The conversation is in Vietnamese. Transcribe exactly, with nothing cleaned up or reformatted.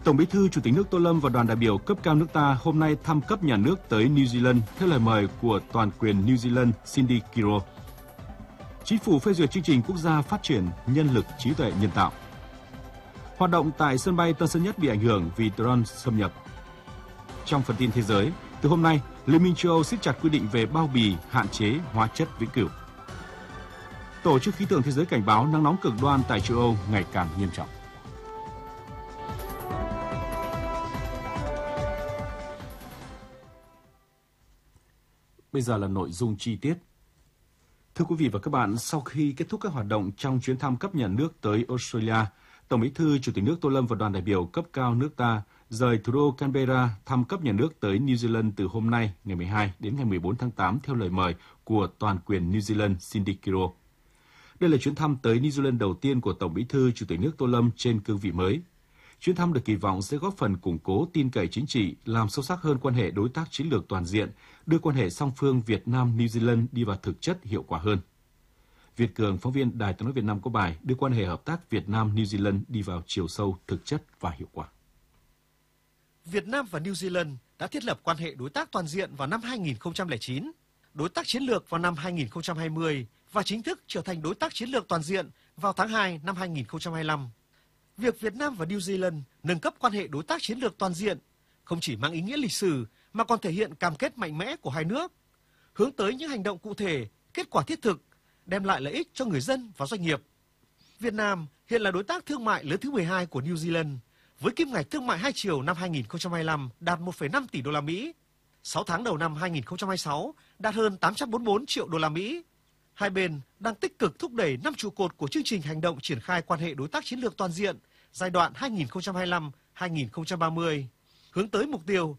Tổng Bí thư Chủ tịch nước Tô Lâm và đoàn đại biểu cấp cao nước ta hôm nay thăm cấp nhà nước tới New Zealand theo lời mời của toàn quyền New Zealand Cindy Kiro. Chính phủ phê duyệt chương trình quốc gia phát triển nhân lực trí tuệ nhân tạo. Hoạt động tại sân bay Tân Sơn Nhất bị ảnh hưởng vì drone xâm nhập. Trong phần tin thế giới, từ hôm nay, Liên minh châu Âu siết chặt quy định về bao bì, hạn chế hóa chất vĩnh cửu. Tổ chức khí tượng thế giới cảnh báo nắng nóng cực đoan tại châu Âu ngày càng nghiêm trọng. Bây giờ là nội dung chi tiết. Thưa quý vị và các bạn, sau khi kết thúc các hoạt động trong chuyến thăm cấp nhà nước tới Australia, Tổng Bí thư Chủ tịch nước Tô Lâm và đoàn đại biểu cấp cao nước ta rời thủ đô Canberra thăm cấp nhà nước tới New Zealand từ hôm nay, ngày mười hai đến ngày mười bốn tháng tám theo lời mời của toàn quyền New Zealand Cindy Kiro. Đây là chuyến thăm tới New Zealand đầu tiên của Tổng Bí thư Chủ tịch nước Tô Lâm trên cương vị mới. Chuyến thăm được kỳ vọng sẽ góp phần củng cố tin cậy chính trị, làm sâu sắc hơn quan hệ đối tác chiến lược toàn diện, đưa quan hệ song phương Việt Nam-New Zealand đi vào thực chất hiệu quả hơn. Việt Cường, phóng viên Đài Tiếng nói Việt Nam có bài đưa quan hệ hợp tác Việt Nam-New Zealand đi vào chiều sâu, thực chất và hiệu quả. Việt Nam và New Zealand đã thiết lập quan hệ đối tác toàn diện vào năm hai nghìn không trăm lẻ chín, đối tác chiến lược vào năm hai nghìn không trăm hai mươi và chính thức trở thành đối tác chiến lược toàn diện vào tháng hai năm hai nghìn không trăm hai mươi lăm. Việc Việt Nam và New Zealand nâng cấp quan hệ đối tác chiến lược toàn diện không chỉ mang ý nghĩa lịch sử mà còn thể hiện cam kết mạnh mẽ của hai nước, hướng tới những hành động cụ thể, kết quả thiết thực, đem lại lợi ích cho người dân và doanh nghiệp. Việt Nam hiện là đối tác thương mại lớn thứ mười hai của New Zealand, với kim ngạch thương mại hai chiều năm hai nghìn không trăm hai mươi lăm đạt một phẩy năm tỷ đô la Mỹ, sáu tháng đầu năm hai nghìn không trăm hai mươi sáu đạt hơn tám trăm bốn mươi tư triệu đô la Mỹ. Hai bên đang tích cực thúc đẩy năm trụ cột của chương trình hành động triển khai quan hệ đối tác chiến lược toàn diện giai đoạn hai nghìn không trăm hai mươi lăm đến hai nghìn không trăm ba mươi, hướng tới mục tiêu